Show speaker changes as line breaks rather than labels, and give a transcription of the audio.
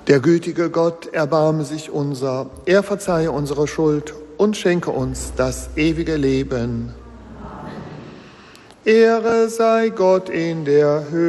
Der gütige Gott erbarme sich unser, er verzeihe unsere Schuld und schenke uns das ewige Leben. Ehre sei Gott in der Höhe.